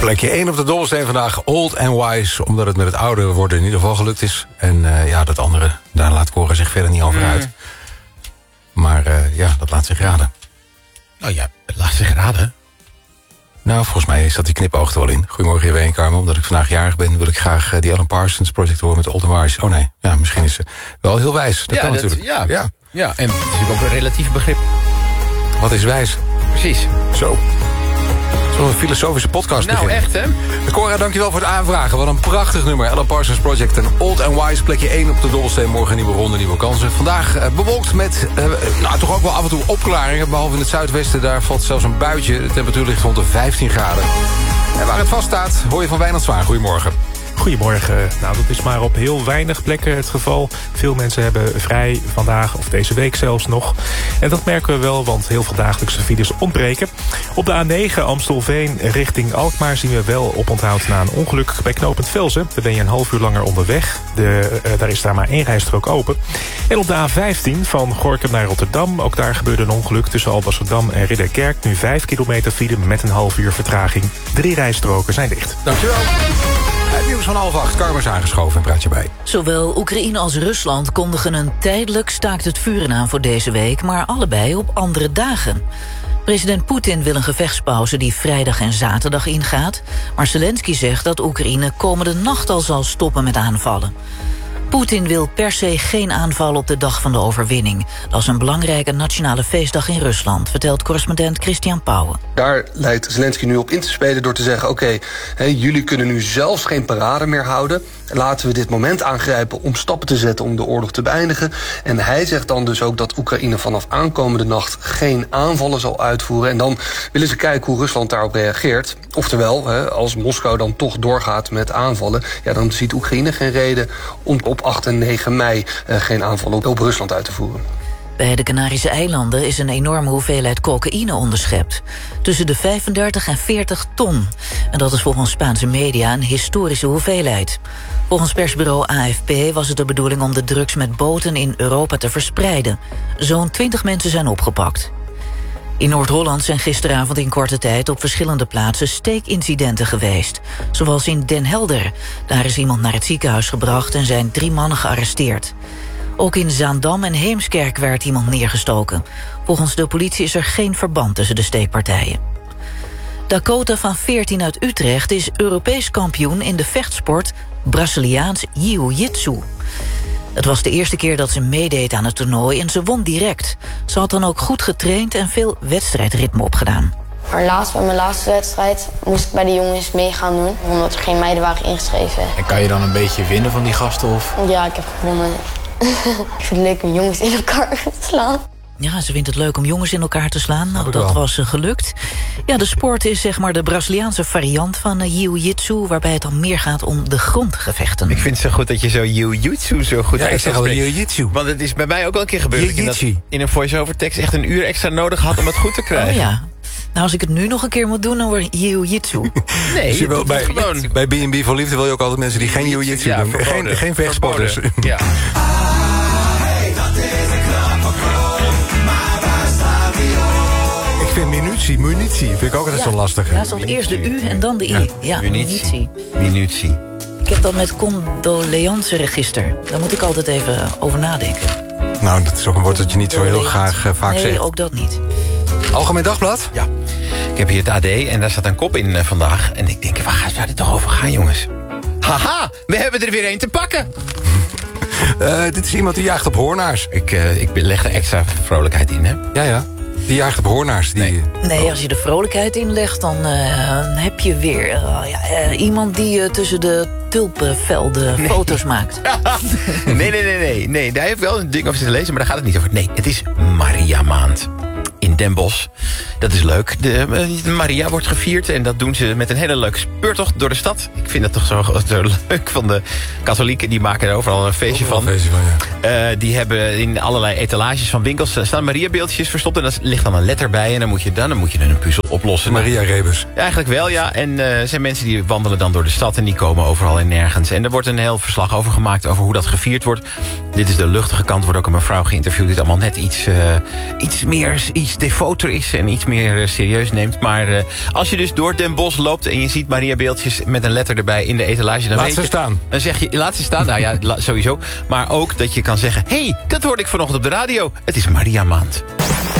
Plekje 1 op de dobbelsteen vandaag, Old and Wise. Omdat het met het ouder worden in ieder geval gelukt is. En dat andere, daar laat Cora zich verder niet over uit. Maar dat laat zich raden. Oh ja, het laat zich raden. Nou, volgens mij zat die knipoog er wel in. Goedemorgen, J.W. en Carmen. Omdat ik vandaag jarig ben, wil ik graag die Alan Parsons Project horen met Old and Wise. Oh nee, ja, misschien is ze wel heel wijs. Dat kan natuurlijk. Ja, en het is natuurlijk ook een relatief begrip. Wat is wijs? Precies. Zo. Zo'n filosofische podcast nou, beginnen. Echt, hè? Cora, dankjewel voor het aanvragen. Wat een prachtig nummer. Alan Parsons Project en Old and Wise. Plekje 1 op de dobbelsteen. Morgen nieuwe ronde, nieuwe kansen. Vandaag bewolkt met toch ook wel af en toe opklaringen. Behalve in het zuidwesten. Daar valt zelfs een buitje. De temperatuur ligt rond de 15 graden. En waar het vast staat, hoor je van Wijnand Zwaan. Goedemorgen. Goedemorgen. Nou, dat is maar op heel weinig plekken het geval. Veel mensen hebben vrij vandaag, of deze week zelfs nog. En dat merken we wel, want heel veel dagelijkse files ontbreken. Op de A9 Amstelveen richting Alkmaar zien we wel oponthoud na een ongeluk bij knooppunt Velzen. Daar ben je een half uur langer onderweg. Daar is daar maar 1 rijstrook open. En op de A15 van Gorinchem naar Rotterdam, ook daar gebeurde een ongeluk tussen Alblasserdam en Ridderkerk. Nu 5 kilometer file met een half uur vertraging. 3 rijstroken zijn dicht. Dankjewel. Het nieuws van 7:30. Carmen is aangeschoven en praat je bij. Zowel Oekraïne als Rusland kondigen een tijdelijk staakt het vuren aan voor deze week, maar allebei op andere dagen. President Poetin wil een gevechtspauze die vrijdag en zaterdag ingaat, maar Zelensky zegt dat Oekraïne komende nacht al zal stoppen met aanvallen. Poetin wil per se geen aanval op de dag van de overwinning. Dat is een belangrijke nationale feestdag in Rusland, vertelt correspondent Christian Pauwen. Daar lijkt Zelensky nu op in te spelen door te zeggen, oké, jullie kunnen nu zelfs geen parade meer houden. Laten we dit moment aangrijpen om stappen te zetten om de oorlog te beëindigen. En hij zegt dan dus ook dat Oekraïne vanaf aankomende nacht geen aanvallen zal uitvoeren. En dan willen ze kijken hoe Rusland daarop reageert. Oftewel, als Moskou dan toch doorgaat met aanvallen, ja, dan ziet Oekraïne geen reden om op 8 en 9 mei geen aanvallen op Rusland uit te voeren. Bij de Canarische eilanden is een enorme hoeveelheid cocaïne onderschept. Tussen de 35 en 40 ton. En dat is volgens Spaanse media een historische hoeveelheid. Volgens persbureau AFP was het de bedoeling om de drugs met boten in Europa te verspreiden. Zo'n 20 mensen zijn opgepakt. In Noord-Holland zijn gisteravond in korte tijd op verschillende plaatsen steekincidenten geweest. Zoals in Den Helder. Daar is iemand naar het ziekenhuis gebracht en zijn 3 mannen gearresteerd. Ook in Zaandam en Heemskerk werd iemand neergestoken. Volgens de politie is er geen verband tussen de steekpartijen. Dakota van 14 uit Utrecht is Europees kampioen in de vechtsport Braziliaans Jiu-Jitsu. Het was de eerste keer dat ze meedeed aan het toernooi en ze won direct. Ze had dan ook goed getraind en veel wedstrijdritme opgedaan. Maar laatst, bij mijn laatste wedstrijd, moest ik bij de jongens mee gaan doen. Omdat er geen meiden waren ingeschreven. En kan je dan een beetje winnen van die gasten? Of? Ja, ik heb gewonnen. Ik vind het leuk om jongens in elkaar te slaan. Ja, ze vindt het leuk om jongens in elkaar te slaan. Nou, dat was gelukt. Ja, de sport is zeg maar de Braziliaanse variant van Jiu-Jitsu, waarbij het dan meer gaat om de grondgevechten. Ik vind het zo goed dat je zo Jiu-Jitsu zo goed ik zeg al Jiu-Jitsu. Want het is bij mij ook wel een keer gebeurd dat ik in een voice-over tekst echt een uur extra nodig had om het goed te krijgen. Oh ja. Nou, als ik het nu nog een keer moet doen, dan wordt Jiu-Jitsu. Nee, dus je wil bij B&B voor Liefde wil je ook altijd mensen die geen Jiu-Jitsu doen. Geen vechtsporters. Ja. Ik vind munitie vind ik ook altijd zo lastig. Ja, zo eerst de U en dan de I. Ja, munitie. Ik heb dat met condoleanceregister. Daar moet ik altijd even over nadenken. Nou, dat is ook een woord dat je niet zo heel graag vaak zegt. Nee, ook dat niet. Algemeen Dagblad? Ja. Ik heb hier het AD en daar staat een kop in vandaag. En ik denk, waar gaat dit toch over gaan, jongens? Haha, we hebben er weer 1 te pakken. Dit is iemand die jaagt op hoornaars. Ik leg er extra vrolijkheid in, hè? Ja. Die jaagt op hoornaars. Nee, als je de vrolijkheid inlegt, dan heb je weer iemand die tussen de tulpenvelden foto's maakt. Nee, daar heeft wel een ding over zitten lezen, maar daar gaat het niet over. Nee, het is Maria Maand in Den Bosch. Dat is leuk. De Maria wordt gevierd en dat doen ze met een hele leuke speurtocht door de stad. Ik vind dat toch zo leuk van de katholieken. Die maken er overal een feestje van. Die hebben in allerlei etalages van winkels staan Maria-beeldjes verstopt. En daar ligt dan een letter bij en dan moet je een puzzel oplossen. Maria-rebus. Ja, eigenlijk wel, ja. En er zijn mensen die wandelen dan door de stad en die komen overal en nergens. En er wordt een heel verslag over gemaakt over hoe dat gevierd wordt. Dit is de luchtige kant, wordt ook een mevrouw geïnterviewd. Dit is allemaal net iets iets devoter is en iets meer serieus neemt. Maar als je dus door Den Bosch loopt en je ziet Maria-beeldjes met een letter erbij in de etalage, dan Laat weet ze je, staan. Dan zeg je, laat ze staan. Nou ja, sowieso. Maar ook dat je kan zeggen, hey, dat hoorde ik vanochtend op de radio. Het is Maria Maand.